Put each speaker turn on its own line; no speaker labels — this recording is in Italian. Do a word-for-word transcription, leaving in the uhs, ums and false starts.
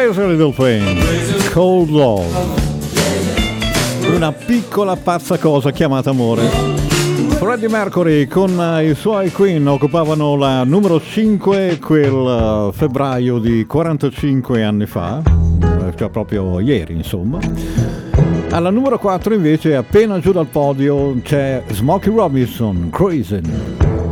Crazy Little Thing, Cold Love, una piccola pazza cosa chiamata amore. Freddie Mercury con i suoi Queen occupavano la numero cinque quel febbraio di quarantacinque anni fa, cioè proprio ieri insomma. Alla numero quattro invece, appena giù dal podio, c'è Smokey Robinson, Crazy.